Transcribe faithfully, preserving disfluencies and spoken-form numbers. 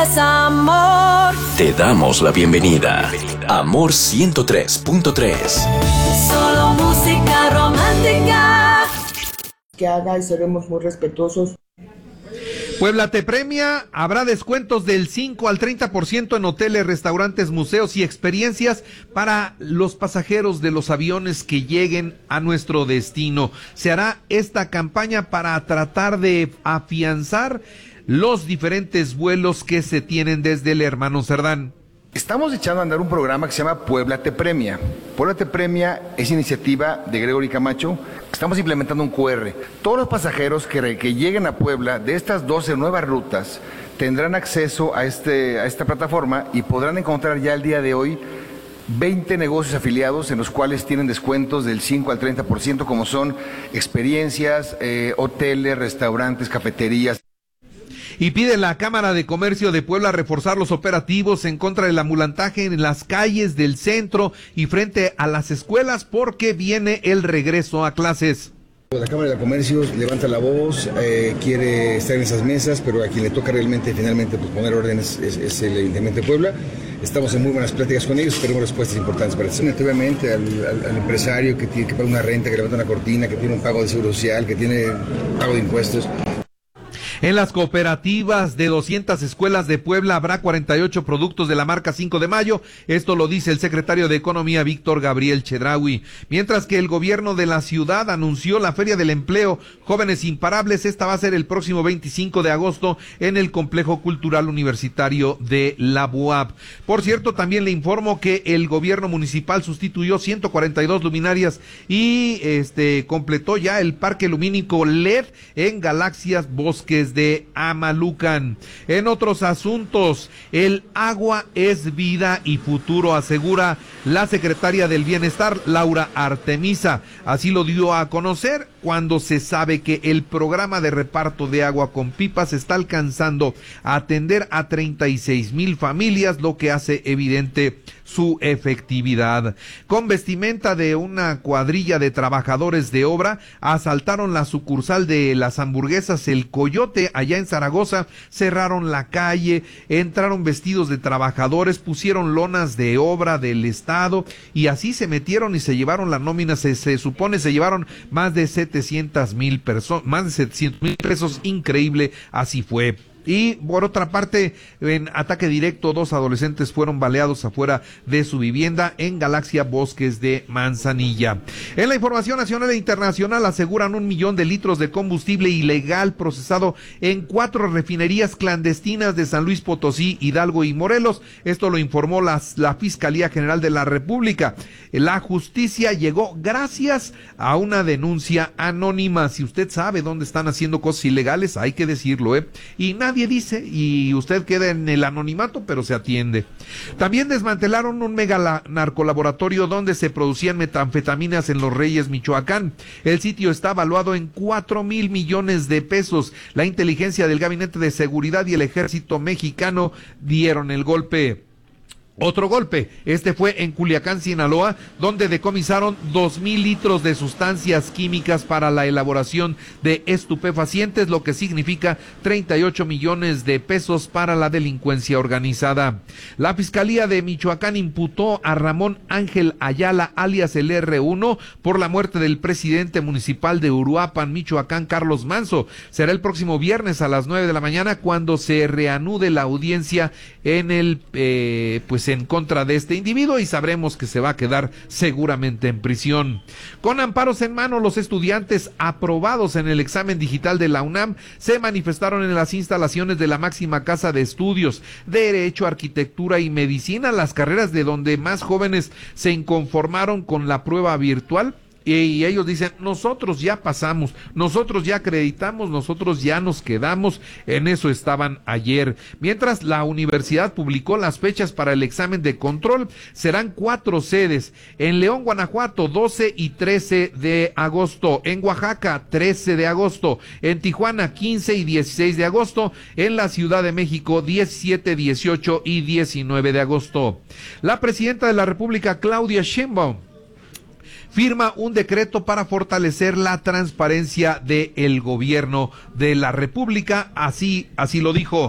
Es amor. Te damos la bienvenida. Amor ciento tres punto tres. Solo música romántica. Que haga y seremos muy respetuosos. Puebla te premia, habrá descuentos del cinco al treinta por ciento en hoteles, restaurantes, museos y experiencias para los pasajeros de los aviones que lleguen a nuestro destino. Se hará esta campaña para tratar de afianzar los diferentes vuelos que se tienen desde el Hermano Cerdán. Estamos echando a andar un programa que se llama Puebla te premia. Puebla te premia es iniciativa de Gregory Camacho. Estamos implementando un cu erre. Todos los pasajeros que, que lleguen a Puebla de estas doce nuevas rutas tendrán acceso a, este, a esta plataforma y podrán encontrar ya el día de hoy veinte negocios afiliados en los cuales tienen descuentos del cinco al treinta por ciento, como son experiencias, eh, hoteles, restaurantes, cafeterías. Y pide la Cámara de Comercio de Puebla reforzar los operativos en contra del ambulantaje en las calles del centro y frente a las escuelas porque viene el regreso a clases. La Cámara de Comercio levanta la voz, eh, quiere estar en esas mesas, pero a quien le toca realmente finalmente pues, poner órdenes es, es el Ayuntamiento de Puebla. Estamos en muy buenas pláticas con ellos, tenemos respuestas importantes para eso. Obviamente al, al, al empresario que tiene que pagar una renta, que levanta una cortina, que tiene un pago de seguro social, que tiene pago de impuestos. En las cooperativas de doscientas escuelas de Puebla habrá cuarenta y ocho productos de la marca cinco de mayo. Esto lo dice el secretario de Economía, Víctor Gabriel Chedraui. Mientras que el gobierno de la ciudad anunció la Feria del Empleo Jóvenes Imparables. Esta va a ser el próximo veinticinco de agosto en el Complejo Cultural Universitario de la B U A P. Por cierto, también le informo que el gobierno municipal sustituyó ciento cuarenta y dos luminarias y este completó ya el parque lumínico L E D en Galaxias Bosques de Amalucan. En otros asuntos, el agua es vida y futuro, asegura la secretaria del Bienestar, Laura Artemisa. Así lo dio a conocer cuando se sabe que el programa de reparto de agua con pipas está alcanzando a atender a treinta y seis mil familias, lo que hace evidente su efectividad. Con vestimenta de una cuadrilla de trabajadores de obra, asaltaron la sucursal de las hamburguesas El Coyote allá en Zaragoza, cerraron la calle, entraron vestidos de trabajadores, pusieron lonas de obra del Estado y así se metieron y se llevaron la nómina, se, se supone se llevaron más de setecientos mil personas, más de setecientos mil pesos, increíble, así fue. Y por otra parte, en ataque directo, dos adolescentes fueron baleados afuera de su vivienda en Galaxia Bosques de Manzanilla. En la información nacional e internacional aseguran un millón de litros de combustible ilegal procesado en cuatro refinerías clandestinas de San Luis Potosí, Hidalgo y Morelos. Esto lo informó las, la Fiscalía General de la República. La justicia llegó gracias a una denuncia anónima. Si usted sabe dónde están haciendo cosas ilegales, hay que decirlo, ¿eh? Y nada Nadie dice y usted queda en el anonimato, pero se atiende. También desmantelaron un mega narcolaboratorio donde se producían metanfetaminas en Los Reyes, Michoacán. El sitio está valuado en cuatro mil millones de pesos. La inteligencia del Gabinete de Seguridad y el Ejército Mexicano dieron el golpe. Otro golpe, este fue en Culiacán, Sinaloa, donde decomisaron dos mil litros de sustancias químicas para la elaboración de estupefacientes, lo que significa treinta y ocho millones de pesos para la delincuencia organizada. La Fiscalía de Michoacán imputó a Ramón Ángel Ayala, alias el erre uno, por la muerte del presidente municipal de Uruapan, Michoacán, Carlos Manso. Será el próximo viernes a las nueve de la mañana cuando se reanude la audiencia en el, eh, pues en contra de este individuo y sabremos que se va a quedar seguramente en prisión. Con amparos en mano, los estudiantes aprobados en el examen digital de la UNAM se manifestaron en las instalaciones de la máxima casa de estudios, Derecho, Arquitectura y Medicina, las carreras de donde más jóvenes se inconformaron con la prueba virtual. Y ellos dicen, nosotros ya pasamos, nosotros ya acreditamos, nosotros ya nos quedamos, en eso estaban ayer. Mientras la universidad publicó las fechas para el examen de control, serán cuatro sedes, en León, Guanajuato, doce y trece de agosto, en Oaxaca, trece de agosto, en Tijuana, quince y dieciséis de agosto, en la Ciudad de México, diecisiete, dieciocho y diecinueve de agosto. La presidenta de la República, Claudia Sheinbaum, firma un decreto para fortalecer la transparencia del gobierno de la República, así, así lo dijo.